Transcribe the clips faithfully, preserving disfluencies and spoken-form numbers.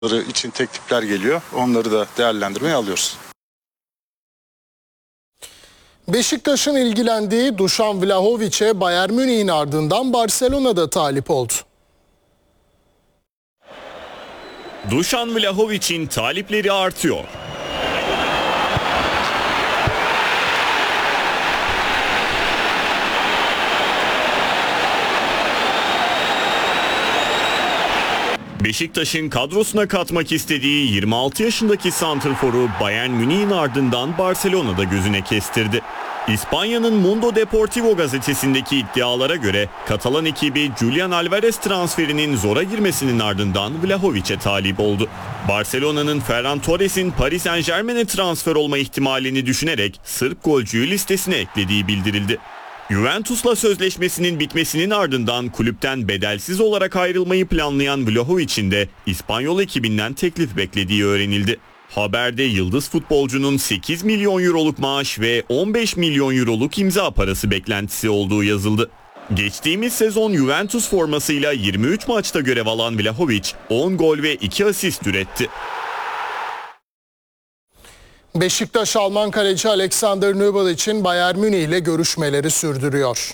için teklifler geliyor. Onları da değerlendirmeye alıyoruz. Beşiktaş'ın ilgilendiği Dušan Vlahović'e Bayern Münih'in ardından Barcelona'da talip oldu. Dušan Vlahović'in talipleri artıyor. Beşiktaş'ın kadrosuna katmak istediği yirmi altı yaşındaki santrforu Bayern Münih'in ardından Barcelona'da gözüne kestirdi. İspanya'nın Mundo Deportivo gazetesindeki iddialara göre Katalan ekibi Julian Alvarez transferinin zora girmesinin ardından Vlahović'e talip oldu. Barcelona'nın Ferran Torres'in Paris Saint-Germain'e transfer olma ihtimalini düşünerek Sırp golcüyü listesine eklediği bildirildi. Juventus'la sözleşmesinin bitmesinin ardından kulüpten bedelsiz olarak ayrılmayı planlayan Vlahović'in de İspanyol ekibinden teklif beklediği öğrenildi. Haberde yıldız futbolcunun sekiz milyon euroluk maaş ve on beş milyon euroluk imza parası beklentisi olduğu yazıldı. Geçtiğimiz sezon Juventus formasıyla yirmi üç maçta görev alan Vlahović on gol ve iki asist üretti. Beşiktaş Alman kaleci Alexander Nübel için Bayern Münih ile görüşmeleri sürdürüyor.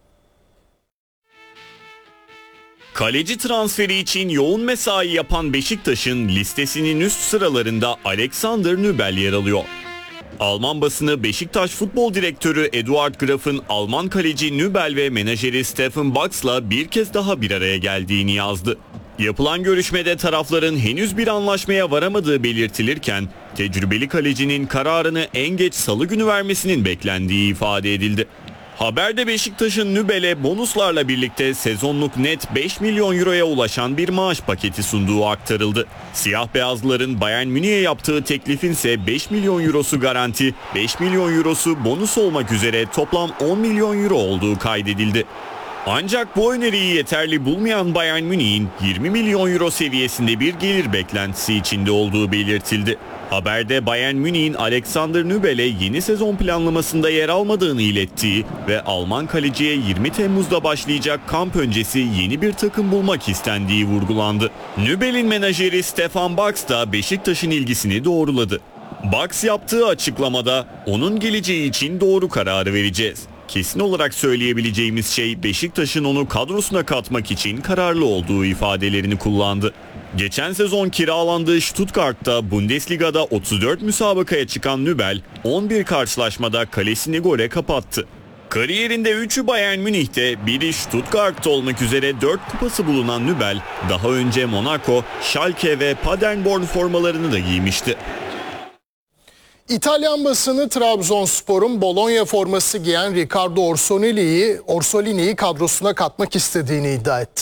Kaleci transferi için yoğun mesai yapan Beşiktaş'ın listesinin üst sıralarında Alexander Nübel yer alıyor. Alman basını Beşiktaş Futbol Direktörü Eduard Graf'ın Alman kaleci Nübel ve menajeri Steffen Bax'la bir kez daha bir araya geldiğini yazdı. Yapılan görüşmede tarafların henüz bir anlaşmaya varamadığı belirtilirken tecrübeli kalecinin kararını en geç salı günü vermesinin beklendiği ifade edildi. Haberde Beşiktaş'ın Nübel'e bonuslarla birlikte sezonluk net beş milyon euroya ulaşan bir maaş paketi sunduğu aktarıldı. Siyah beyazlıların Bayern Münih'e yaptığı teklifin ise beş milyon eurosu garanti, beş milyon eurosu bonus olmak üzere toplam on milyon euro olduğu kaydedildi. Ancak bu öneriyi yeterli bulmayan Bayern Münih'in yirmi milyon euro seviyesinde bir gelir beklentisi içinde olduğu belirtildi. Haberde Bayern Münih'in Alexander Nübel'e yeni sezon planlamasında yer almadığını ilettiği ve Alman kaleciye yirmi Temmuz'da başlayacak kamp öncesi yeni bir takım bulmak istendiği vurgulandı. Nübel'in menajeri Stefan Bax da Beşiktaş'ın ilgisini doğruladı. Bax yaptığı açıklamada onun geleceği için doğru kararı vereceğiz. Kesin olarak söyleyebileceğimiz şey Beşiktaş'ın onu kadrosuna katmak için kararlı olduğu ifadelerini kullandı. Geçen sezon kiralandığı Stuttgart'ta Bundesliga'da otuz dört müsabakaya çıkan Nübel on bir karşılaşmada kalesini gole kapattı. Kariyerinde üçü Bayern Münih'te, biri Stuttgart'ta olmak üzere dört kupası bulunan Nübel daha önce Monaco, Schalke ve Paderborn formalarını da giymişti. İtalyan basını Trabzonspor'un Bologna forması giyen Riccardo Orsolini'yi Orsolini'yi kadrosuna katmak istediğini iddia etti.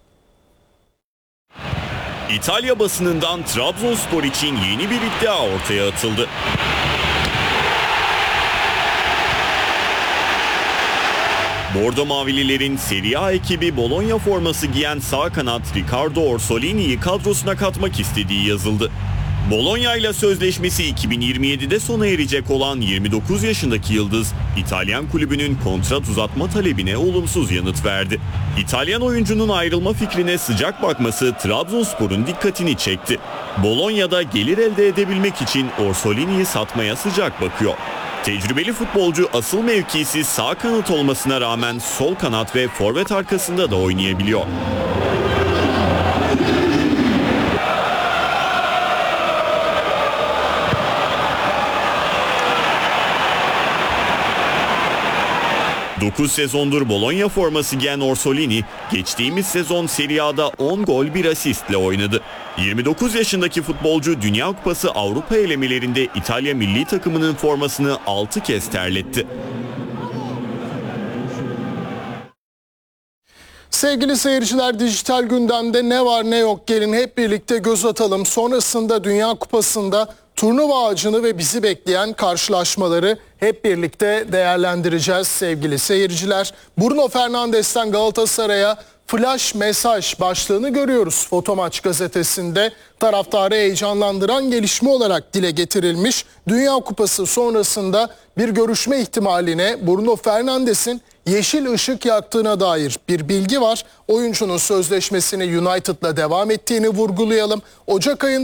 İtalya basınından Trabzonspor için yeni bir iddia ortaya atıldı. Bordo Mavililerin Serie A ekibi Bologna forması giyen sağ kanat Riccardo Orsolini'yi kadrosuna katmak istediği yazıldı. Bologna ile sözleşmesi iki bin yirmi yedide sona erecek olan yirmi dokuz yaşındaki yıldız, İtalyan kulübünün kontrat uzatma talebine olumsuz yanıt verdi. İtalyan oyuncunun ayrılma fikrine sıcak bakması Trabzonspor'un dikkatini çekti. Bologna'da gelir elde edebilmek için Orsolini'yi satmaya sıcak bakıyor. Tecrübeli futbolcu asıl mevkisi sağ kanat olmasına rağmen sol kanat ve forvet arkasında da oynayabiliyor. dokuz sezondur Bologna forması giyen Orsolini, geçtiğimiz sezon Serie A'da on gol bir asistle oynadı. yirmi dokuz yaşındaki futbolcu Dünya Kupası Avrupa elemelerinde İtalya milli takımının formasını altı kez terletti. Sevgili seyirciler, dijital gündemde ne var ne yok gelin hep birlikte göz atalım. Sonrasında Dünya Kupası'nda turnuva ağacını ve bizi bekleyen karşılaşmaları hep birlikte değerlendireceğiz sevgili seyirciler. Bruno Fernandes'ten Galatasaray'a flash mesaj başlığını görüyoruz Fotomaç gazetesinde. Taraftarı heyecanlandıran gelişme olarak dile getirilmiş. Dünya Kupası sonrasında bir görüşme ihtimaline Bruno Fernandes'in yeşil ışık yaktığına dair bir bilgi var. Oyuncunun sözleşmesini United'la devam ettiğini vurgulayalım. Ocak ayında